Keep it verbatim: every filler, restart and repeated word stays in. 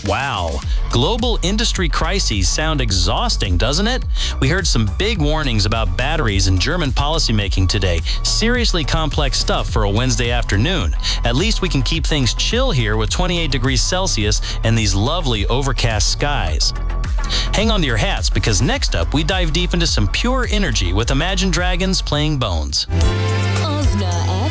Wow, global industry crises sound exhausting, doesn't it? We heard some big warnings about batteries and German policymaking today. Seriously complex stuff for a Wednesday afternoon. At least we can keep things chill here with twenty-eight degrees Celsius and these lovely overcast skies. Hang on to your hats, because next up we dive deep into some pure energy with Imagine Dragons playing Bones. Osna